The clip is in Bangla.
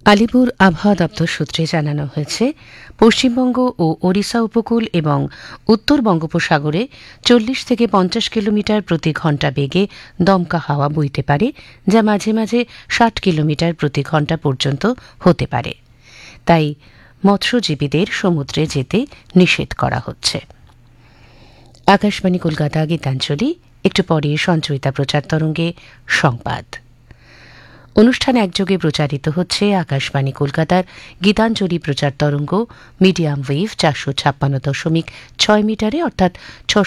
আলিপুর আবহাওয়া দপ্তর সূত্রে জানানো হয়েছে, পশ্চিমবঙ্গ ও ওড়িশা উপকূল এবং উত্তর বঙ্গোপসাগরে 40 থেকে 50 কিলোমিটার প্রতি ঘণ্টা বেগে দমকা হাওয়া বইতে পারে, যা মাঝে মাঝে 60 কিলোমিটার প্রতি ঘণ্টা পর্যন্ত হতে পারে। তাই মৎস্যজীবীদের সমুদ্রে যেতে নিষেধ করা হচ্ছে। আকাশবাণী কলকাতা গীতাঞ্জলি, একটু পরে সঞ্চয়িতা প্রচার তরঙ্গে সংবাদ। অনুষ্ঠান একযোগে প্রচারিত হচ্ছে আকাশবাণী কলকাতার গীতাঞ্জলি প্রচার তরঙ্গ মিডিয়াম ওয়েভ 456.6 মিটারে, অর্থাৎ